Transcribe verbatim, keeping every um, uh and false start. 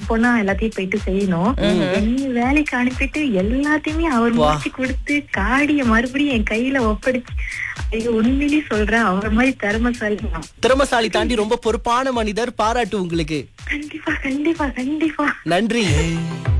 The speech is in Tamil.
போனா எல்லாத்தையும் போயிட்டு செய்யணும். என்ன வேலைக்கு அனுப்பிட்டு எல்லாத்தையுமே அவர் முடிச்சு கொடுத்து காடிய மறுபடியும் என் கையில ஒப்படைச்சு, ஐயோ உண்மையிலேயே சொல்றேன், அவர் மாதிரி திறமசாலி தான். திறமசாலி தாண்டி ரொம்ப பொறுப்பான மனிதர். பாராட்டு உங்களுக்கு. கண்டிப்பா கண்டிப்பா கண்டிப்பா. நன்றி.